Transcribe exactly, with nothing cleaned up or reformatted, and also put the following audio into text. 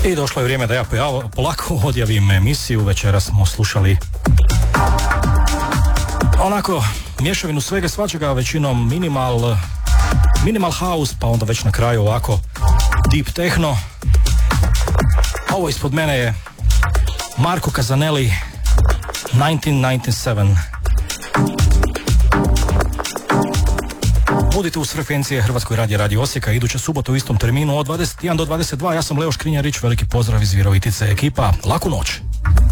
I došlo je vrijeme da ja polako odjavim emisiju. Večera smo slušali onako mješavinu svega svačega, većinom minimal minimal house, pa onda već na kraju ovako deep techno. Ovo ispod mene je Marco Casanelli nineteen ninety-seven. Budite uz frekvencije Hrvatskoj radija Radio Osijeka iduće subote u istom terminu od dvadeset jedan do dvadeset dva. Ja sam Leo Škrinjarić, veliki pozdrav iz Virovitice, ekipa, laku noć.